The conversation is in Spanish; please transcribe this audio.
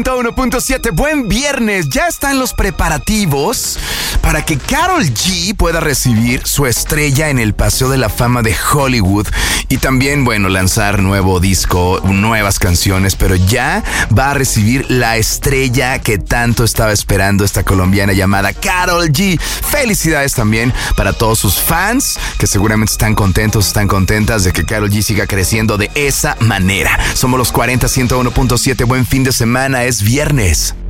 101.7, buen viernes. Ya están los preparativos para que Karol G pueda recibir su estrella en el Paseo de la Fama de Hollywood y también, lanzar nuevo disco, nuevas canciones, pero ya va a recibir la estrella que tanto estaba esperando esta colombiana llamada Karol G. Felicidades también para todos sus fans que seguramente están contentos, están contentas de que Karol G siga creciendo de esa manera. Somos los 40 101.7, buen fin de semana. Es viernes.